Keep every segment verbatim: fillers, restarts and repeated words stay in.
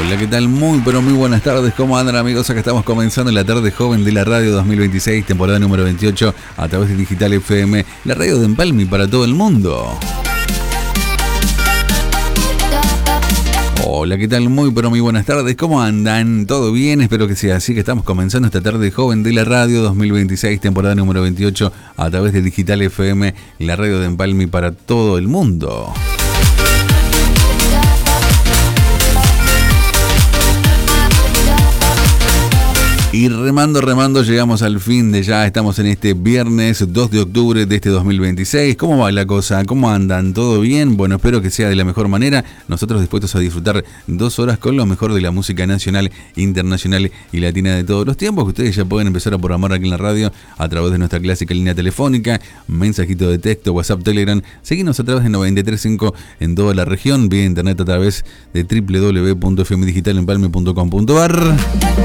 Hola, ¿qué tal? Muy, pero muy buenas tardes. ¿Cómo andan, amigos? Acá estamos comenzando la tarde joven de la radio dos mil veintiséis, temporada número veintiocho, a través de Digital F M, la radio de Empalme para todo el mundo. Hola, ¿qué tal? Muy, pero muy buenas tardes. ¿Cómo andan? ¿Todo bien? Espero que sea así, que estamos comenzando esta tarde joven de la radio dos mil veintiséis, temporada número veintiocho, a través de Digital F M, la radio de Empalme para todo el mundo. Y remando, remando, llegamos al fin de ya, estamos en este viernes dos de octubre de este dos mil veintiséis. ¿Cómo va la cosa? ¿Cómo andan? ¿Todo bien? Bueno, espero que sea de la mejor manera. Nosotros dispuestos a disfrutar dos horas con lo mejor de la música nacional, internacional y latina de todos los tiempos, que ustedes ya pueden empezar a programar aquí en la radio a través de nuestra clásica línea telefónica, mensajito de texto, WhatsApp, Telegram. Seguinos a través de noventa y tres punto cinco en toda la región, vía internet a través de doble u doble u doble u punto f m digital empalme punto com punto a r.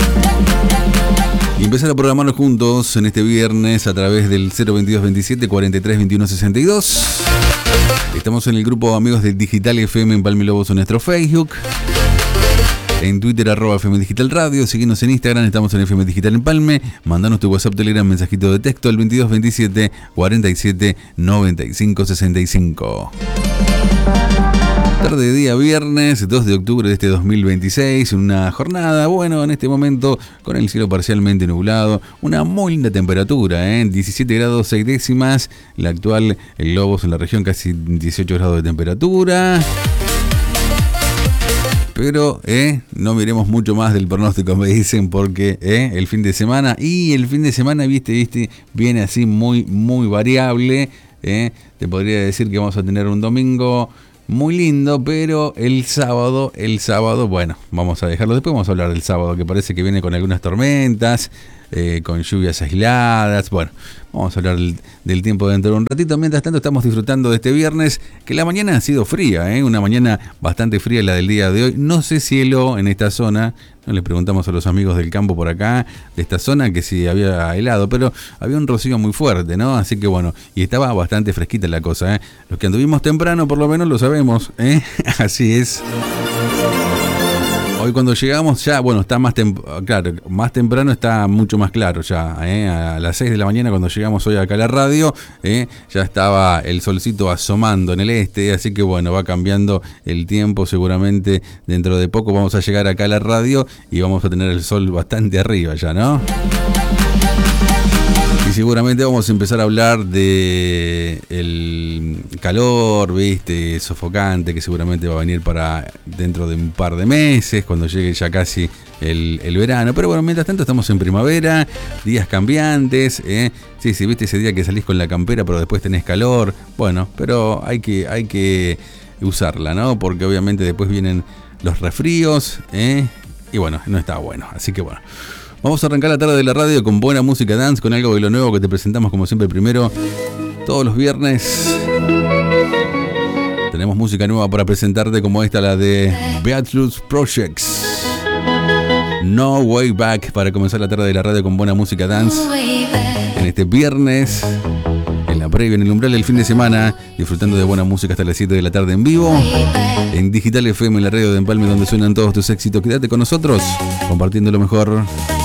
Y empezar a programarnos juntos en este viernes a través del cero veintidós veintisiete cuarenta y tres veintiuno sesenta y dos. Estamos en el grupo Amigos de Digital F M Empalme Lobos en nuestro Facebook. En Twitter, arroba F M Digital Radio. Síguenos en Instagram, estamos en F M Digital Empalme. Mandanos tu WhatsApp, Telegram, mensajito de texto al veintidós veintisiete cuarenta y siete noventa y cinco sesenta y cinco. Tarde de día viernes dos de octubre de este dos mil veintiséis, una jornada, bueno, en este momento con el cielo parcialmente nublado, una muy linda temperatura, ¿eh? diecisiete grados seis décimas, la actual, el Lobos en la región casi dieciocho grados de temperatura. Pero eh, no miremos mucho más del pronóstico, me dicen, porque eh, el fin de semana, y el fin de semana, viste, viste, viene así muy, muy variable. Eh. Te podría decir que vamos a tener un domingo muy lindo, pero el sábado, el sábado, bueno, vamos a dejarlo. Después vamos a hablar del sábado, que parece que viene con algunas tormentas, eh, con lluvias aisladas. Bueno, vamos a hablar del, del tiempo dentro de un ratito. Mientras tanto, estamos disfrutando de este viernes, que la mañana ha sido fría, ¿eh? Una mañana bastante fría la del día de hoy. No sé cielo en esta zona. No le preguntamos a los amigos del campo por acá, de esta zona, que si había helado, pero había un rocío muy fuerte, ¿no? Así que bueno, y estaba bastante fresquita la cosa, ¿eh? Los que anduvimos temprano, por lo menos lo sabemos, ¿eh? Así es. Hoy cuando llegamos ya, bueno, está más temprano, claro, más temprano está mucho más claro ya, ¿eh? A las seis de la mañana cuando llegamos hoy acá a la radio, ¿eh? Ya estaba el solcito asomando en el este, así que bueno, va cambiando el tiempo, seguramente dentro de poco vamos a llegar acá a la radio y vamos a tener el sol bastante arriba ya, ¿no? Y seguramente vamos a empezar a hablar de el calor, viste, sofocante, que seguramente va a venir para dentro de un par de meses, cuando llegue ya casi el, el verano. Pero bueno, mientras tanto estamos en primavera, días cambiantes, ¿eh? Sí, sí, viste ese día que salís con la campera, pero después tenés calor. Bueno, pero hay que, hay que usarla, ¿no? Porque obviamente después vienen los resfríos, ¿eh? Y bueno, no está bueno. Así que bueno, vamos a arrancar la tarde de la radio con buena música dance, con algo de lo nuevo que te presentamos como siempre primero todos los viernes. Tenemos música nueva para presentarte, como esta, la de Beatrice Projects, No Way Back, para comenzar la tarde de la radio con buena música dance en este viernes, en la previa, en el umbral del fin de semana, disfrutando de buena música hasta las siete de la tarde en vivo en Digital F M, en la radio de Empalme, donde suenan todos tus éxitos. Quédate con nosotros compartiendo lo mejor.